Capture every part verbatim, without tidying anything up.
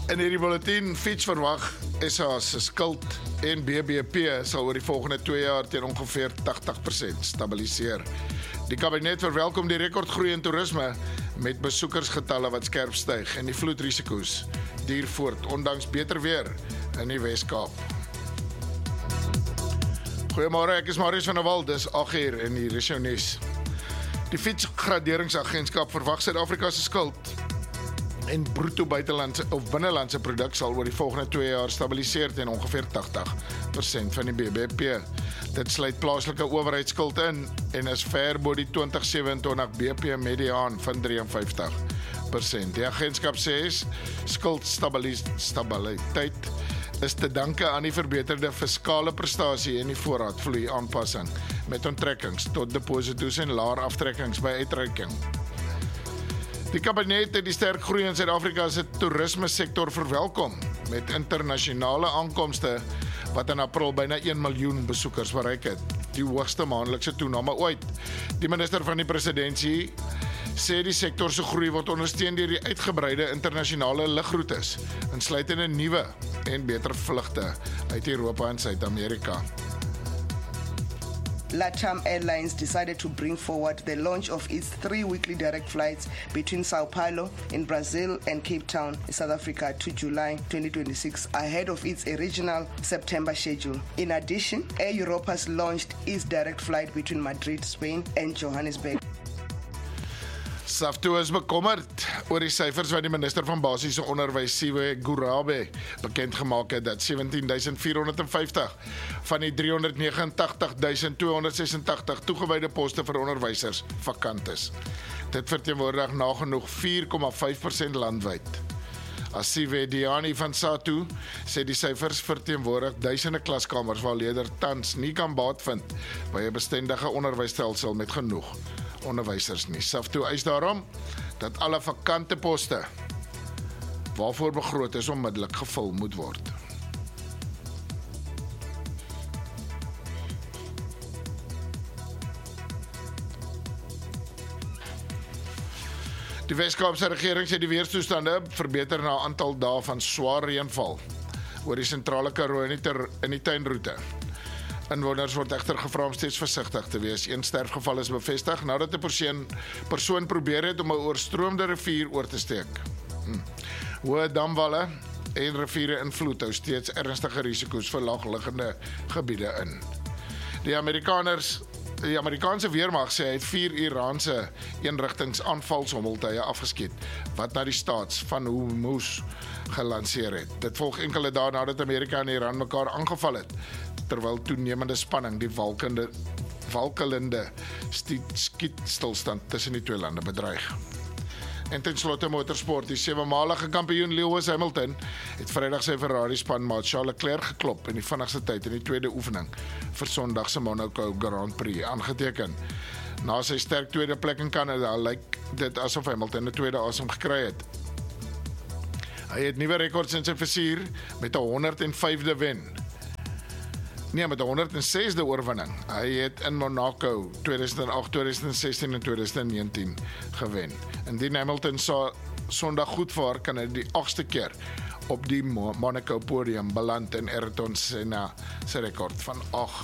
In hierdie bulletin, Fitch verwag S A se skuld en B B P sal oor die volgende twee jaar teen ongeveer tagtig persent stabiliseer. Die kabinet verwelkom die rekordgroei in toerisme met besoekersgetalle wat skerp styg en die vloedrisiko's duur voort, ondanks beter weer in die Wes-Kaap. Goeiemôre, ek is Marius van der Walt, dis agt uur in die Risio nuus. Die Fitch Graderingsagentskap verwag Suid-Afrika se skuld en bruto buitelandse of binnelandse produk sal oor die volgende twee jaar stabiliseer teen ongeveer tagtig persent van die B B P. Dit sluit plaaslike owerheidsskuld in en is ver bo die twintig sewe-en-twintig B P mediaan van vyf drie persent. Die agentskap sê skuldstabiliteit is te danke aan die verbeterde fiskale prestasie en die voorraadvloei aanpassing met onttrekkings tot deposito's en laer aftrekkings by uitreiking. Die kabinet het die sterk groei in Suid-Afrika se toerisme sektor verwelkom met internasionale aankomste wat in April byna een miljoen besoekers bereik het, die hoogste maandelikse toename ooit. Die minister van die presidentskap sê die sektor se groei word ondersteun deur die uitgebreide internasionale lugroetes, insluitende nuwe en beter vlugte uit Europa en Suid-Amerika. LATAM Airlines decided to bring forward the launch of its three weekly direct flights between Sao Paulo in Brazil and Cape Town in South Africa to July twenty twenty-six, ahead of its original September schedule. In addition, Air Europa has launched its direct flight between Madrid, Spain and Johannesburg. SAFTU is bekommerd oor die syfers wat die minister van basiese onderwys, Siwe Gurabe, bekend gemaak het dat sewentien duisend vier honderd vyftig van die driehonderdnegenentagtig duisend tweehonderd sesentagtig toegewyde poste vir onderwysers vakant is. Dit verteenwoordig nagenoeg vier komma vyf persent landwyd. Asiwe Diani van SATU sê die syfers verteenwoordig duisende klaskamers waar leerders tans nie kan baat vind by 'n bestendige onderwysstelsel met genoeg onderwysers nie. SAFTU eis daarom dat alle vakante poste waarvoor begroot is onmiddellik gevul moet word. Die Wes-Kaapse regering sê die weerstoestande verbeter na 'n aantal dae van swaar reënval oor die sentrale Karoo in die, ter, in die tuinroete. Inwoners word egter gevra om steeds versigtig te wees. Een sterfgeval is bevestig nadat 'n persoon, persoon probeer het om 'n oorstroomde rivier oor te steek. Hm. Hoë damwalle en riviere invloed hou steeds ernstige risiko's vir laagliggende gebiede in. Die Amerikaners Die Amerikaanse weermag sê hy het vier Iraanse eenrigtingsaanvalshommeltuie afgeskiet wat na die staats van Hormuz gelanseer het. Dit volg enkele dae nadat Amerika en Iran mekaar aangeval het, terwyl toenemende spanning die walkende, walkelende skietstilstand tussen die twee lande bedreig. En ten slotte motorsport, die sewe-malige kampioen Lewis Hamilton het Vrydag sy Ferrari-span maat Charles Leclerc geklop in die vinnigste tyd in die tweede oefening vir Sondag se Monaco Grand Prix aangeteken. Na sy sterk tweede plek in Kanada lyk dit asof Hamilton 'n tweede asem gekry het. Hy het nuwe rekords in sy vizier met 'n honderd en vyfde wen. Nee, met 'n honderd en sesde oorwinning. Hy het in Monaco tweeduisend agt, tweeduisend sestien en tweeduisend negentien gewen. Indien Hamilton sa Sondag goed vaar, kan hy die agste keer op die Monaco podium beland en Ayrton Senna sy rekord van agt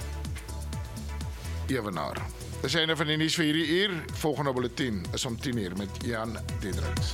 evenaar. Dis einde van die nuus vir hierdie uur. Volgende bulletin is om tien uur met Jan Diedriks.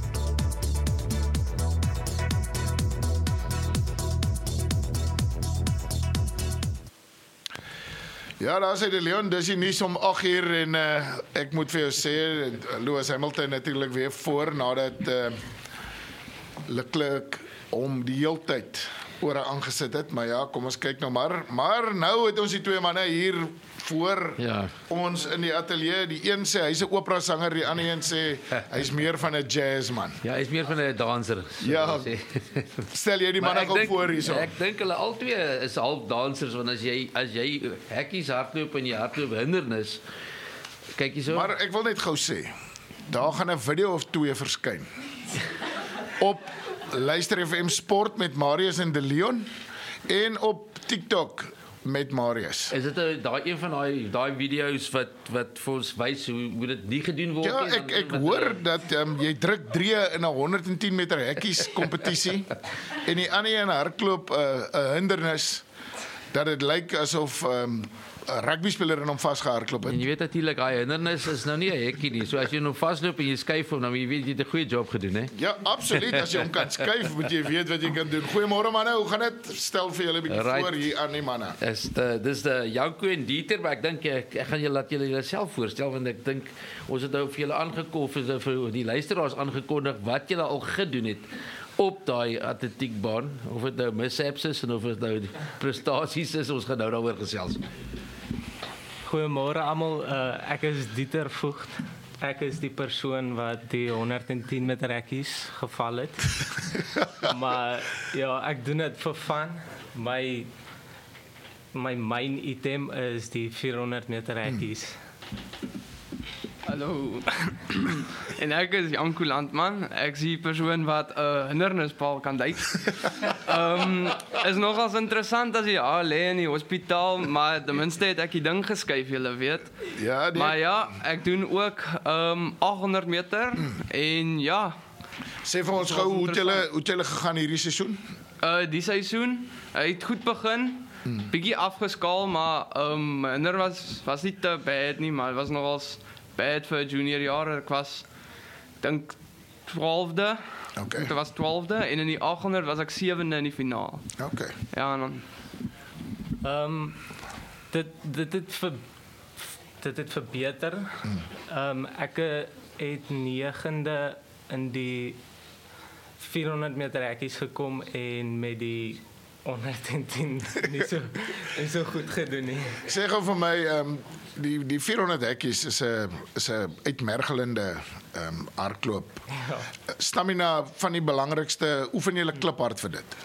Ja, daar sê die Leon, dis die nuus om agt uur en uh, ek moet vir jou sê, Lewis Hamilton natuurlik weer voor nadat uh, Leclerc om die heeltyd ore aangesit het, maar ja, kom ons kyk nou maar. Maar nou het ons die twee manne hier voor ja. ons in die ateljee. Die een sê hy's 'n opera sanger, die ander een sê hy's meer van 'n jazzman. Ja, hy's meer van 'n danser. So ja, stel jy die manne gou voor hierso. Ek dink hulle albei is half dansers, want as jy as jy hekkies hardloop en jy hardloop hindernis, kyk hierso. Maar ek wil net gou sê, daar gaan 'n video of twee verskyn. Op Luister F M Sport met Marius en De Leon en op TikTok met Marius. Is dit nou daai een van daai daai video's wat wat vir ons wys hoe hoe dit nie gedoen word Ja, nie? ek ek hoor dat um, jy druk drie in 'n honderd en tien meter hekkies kompetisie en die ander een hardloop 'n uh, 'n hindernis dat dit lyk asof 'n um, rugbyspeler in hom vasgehardloop En het. jy weet natuurlik daai hindernis is nou nie 'n hekkie nie. So as jy nou vasloop en jy skuif hom, dan jy weet jy het 'n goeie job gedoen, hè. Ja, absoluut. As jy hom kan skuif, moet jy weet wat jy kan doen. Goeiemôre manne, hoe gaan dit? Stel vir julle 'n bietjie Right. voor hier aan die manne. Is die dis die Janko en Dieter, maar ek dink ek, ek gaan julle laat julle jouself voorstel want ek dink ons het nou vir julle aangekondig vir die luisteraars aangekondig wat julle al gedoen het op daai atletiekbaan, of dit nou mishaps is en of dit nou prestasies is, ons gaan nou daaroor gesels. Goeiemôre almal, uh, ek is Dieter Voogd. Ek is die persoon wat die honderd en tien meter hekkies geval het. Maar ja, ek doen dit vir fun. My my main item is die vierhonderd meter hekkies. Hallo. En ek is Janko Landman. Ek is die persoon wat 'n uh, hindernispaal kan duik. Ehm um, is nogals interessant as jy ja, lê in die hospitaal, maar ten minste het ek die ding geskuif, julle weet. Ja, nee. Maar ja, ek doen ook ehm um, agthonderd meter en ja, Sê vir ons gou hoe het julle hoe het julle gegaan hierdie seisoen? uh die seisoen, hy het goed begin. Bietjie afgeskaal, maar ehm um, my hinder was was nie te bad nie, maar het was nogals bad vir junior jaar. Ek was dink twaalfde. Okay. Ek was twaalfde en in die agthonderd was ek sewende in die finaal. Okay. Ja, en dan Ehm um, dit dit het ver, dit het verbeter. Ehm um, ek het negende in die vierhonderd meter hekkies gekom en met die honderd en tien nie so nie so goed gedoen nie. Sê gou vir my, ehm um, die die vierhonderd hekkies is 'n is 'n uitmergelende ehm um, hardloop. Ja. Stamina van die belangrikste, oefen jy kliphard vir dit?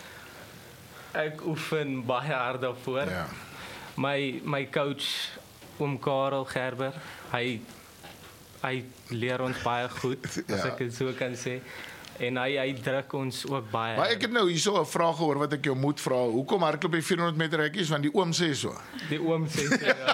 Ek oefen baie hard daarvoor. Ja. My my coach oom Karel Gerber, hy hy leer ons baie goed, as Ja. ek dit so kan sê. En hy hy druk ons ook baie. Maar ek het nou hierso 'n vraag gehoor wat ek jou moet vra. Hoekom hardloop jy vierhonderd meter hekkies? Want die oom sê so. Die oom sê so, ja.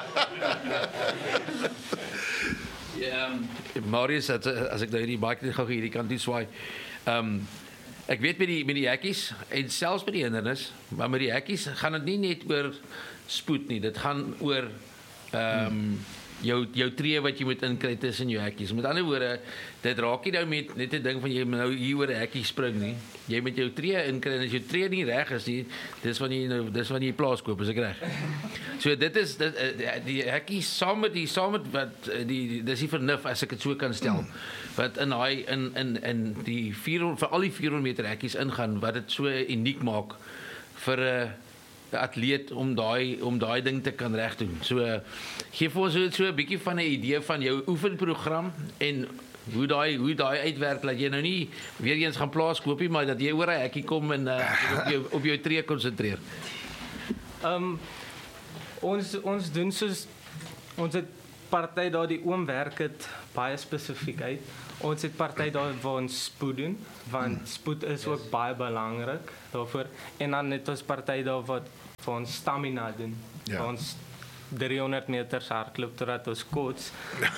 Ja, Marius, het, as ek nou hierdie baie net gou hierdie kant toe swaai. Ehm um, ek weet met die met die hekkies en selfs met die hindernis, maar met die hekkies gaan dit nie net oor spoed nie. Dit gaan oor ehm um, jou jou tree wat jy moet inkry tussen jou hekkies. Met ander woorde, dit raak nie nou met net 'n ding van jy moet nou hier oor 'n hekkie spring nie. Jy moet jou tree inkry en as jou tree nie reg is nie, dis wanneer jy nou dis wanneer jy plaas koop, is ek reg. So dit is dit die, die hekkies saam met die saam met wat die, die dis die vernuf as ek dit so kan stel. Wat in daai in in in die vierhonderd vir al die vierhonderd meter hekkies ingaan wat dit so uniek maak vir 'n uh, atleet om daai om daai ding te kan regdoen. So uh, gee vir ons so 'n so 'n bietjie van 'n idee van jou oefenprogram en hoe daai hoe daai uitwerk dat jy nou nie weer eens gaan plaas koop nie, maar dat jy oor 'n hekkie kom en uh, op jou op jou tree konsentreer. Ehm um, ons ons doen soos ons het party daar die oom werk het baie spesifiek uit. Ons het party daar waar ons spoed doen, want spoed is yes. ook baie belangrik daarvoor. En dan het ons party daar wat vir ons stamina doen. Ja. Waar ons driehonderd meter hardloop totdat ons kots.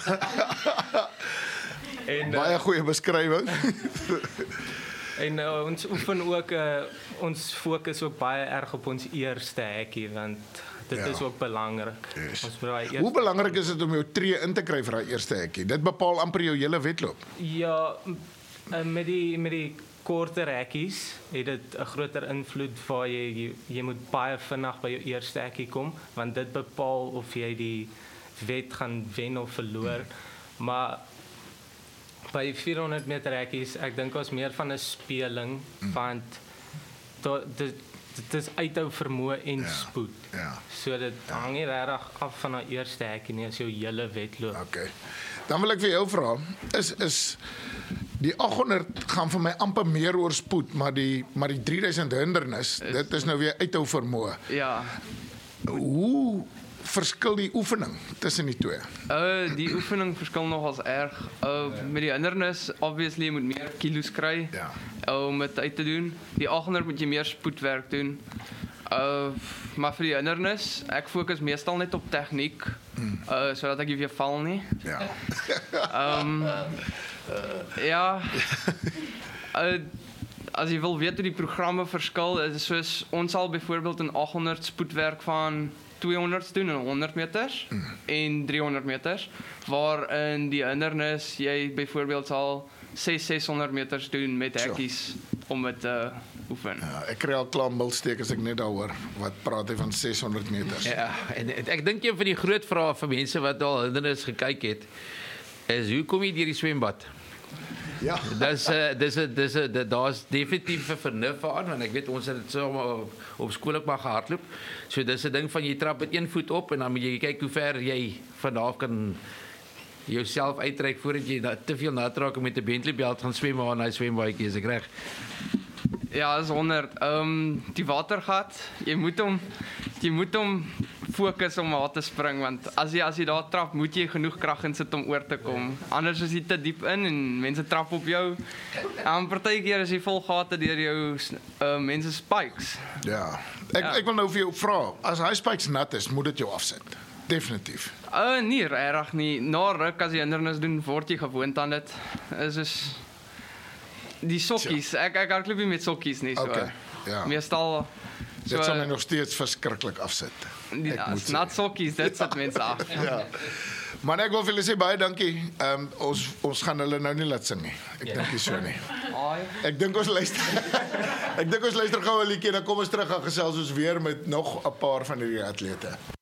en uh, Baie goeie beskrywing. en uh, ons oefen ook uh, ons fokus ook baie erg op ons eerste hekkie, want dit Ja. is ook belangrik. Yes. Ons moet daai Hoe eerste belangrik is dit om jou tree in te kry vir daai eerste hekkie? Dit bepaal amper jou hele wedloop. Ja, m- uh, met die met die korter hekkies het dit 'n groter invloed waar jy, jy jy moet baie vinnig by jou eerste hekkie kom, want dit bepaal of jy die wed gaan wen of verloor. Maar by vierhonderd meter hekkies, ek dink ons meer van 'n speling, want to, dit dit is uithou vermoë en Ja. spoed. Ja. So dit hang nie regtig af van daai eerste hekkie nie, as jou hele wedloop. Okay. Dan wil ek vir jou vra, is is die agthonderd gaan vir my amper meer oor spoed, maar die maar die drie duisend hindernis, Is- dit is nou weer uithou vermoë. ja, Hoe verskil die oefening tussen die twee? uh die oefening verskil nogals erg. Uh met die hindernis obviously jy moet meer kilos kry. Ja. Uh, om dit uit te doen. Die agthonderd moet jy meer spoedwerk doen. Uh maar vir die hindernis, ek fokus meestal net op tegniek, hmm. uh, sodat ek nie weer val nie. Ja. Ehm um, ja. Uh, as jy wil weet hoe die programme verskil, is soos ons sal byvoorbeeld in agt honderd spoedwerk van tweehonderd doen in honderd meters mm. en driehonderd meters, waarin die hindernis jy byvoorbeeld sal seshonderd meters doen met hekkies om dit te uh, oefen. Ja, ek kry al klaar milsteek as ek net daaroor wat praat hy van seshonderd meters. Ja, en, en ek dink een van die groot vrae vir mense wat al hindernis gekyk het, is hoe kom jy deur die swembad? Ja. Dis uh, dis dis daar's definitief 'n vernuf aan, want ek weet ons het dit so op, op skool ook maar gehardloop. So dis 'n ding van jy trap met een voet op en dan moet jy kyk hoe ver jy vanaf kan jouself uitreik voordat jy da, te veel nat raak om met 'n Bentley belt gaan swem maar in daai swembaadjie, is ek reg? Ja, is honderd. Ehm um, die watergat, jy moet hom jy moet hom fokus om daar te spring, want as jy as jy daar trap, moet jy genoeg krag insit om oor te kom. Anders is jy te diep in en mense trap op jou. En partykeer is jy vol gate deur jou uh, mense spikes. Ja. Ek Ja. ek wil nou vir jou vra, as hy spikes nat is, moet dit jou afsit. Definitief. Uh nee, regtig nie. Na ruk as jy hindernis doen, word jy gewoond aan dit. Is is die sokkies. Ek ek hardloop nie met sokkies nie, so. Okay. Ja. Meestal so Dit sal my nog steeds verskriklik afsit. die, Ek moet as nat sokkies, dit sit mense af. Ja. Maar ek wil vir julle sê baie dankie. Ehm um, ons ons gaan hulle nou nie laat sing nie. Ek dink nie so nie. Ek dink ons luister. Ek dink ons luister gou 'n liedjie, dan kom ons terug en gesels ons weer met nog 'n paar van hierdie atlete.